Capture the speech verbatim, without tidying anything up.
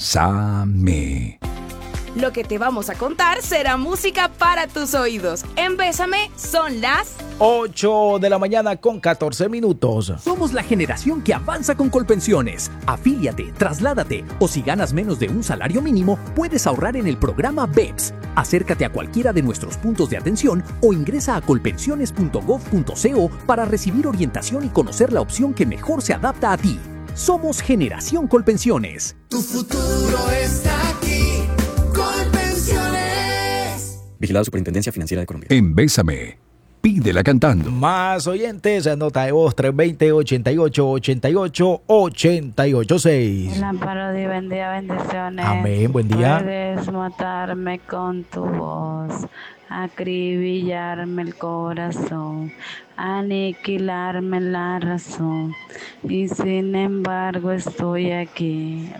Bésame. Lo que te vamos a contar será música para tus oídos. En Bésame son las ocho de la mañana con catorce minutos. Somos la generación que avanza con Colpensiones. Afíliate, trasládate o si ganas menos de un salario mínimo, puedes ahorrar en el programa B E P S. Acércate a cualquiera de nuestros puntos de atención o ingresa a colpensiones punto gov punto co para recibir orientación y conocer la opción que mejor se adapta a ti. Somos Generación Colpensiones. Tu futuro está aquí. Colpensiones. Vigilado Superintendencia Financiera de Colombia. En Bésame, pídela cantando. Más oyentes, nota de voz tres dos cero, ochenta y ocho, ochenta y ocho, ochenta y ocho seis. El amparo de buen día, bendiciones. Amén, buen día. Puedes matarme con tu voz, acribillarme el corazón, aniquilarme la razón, y sin embargo estoy aquí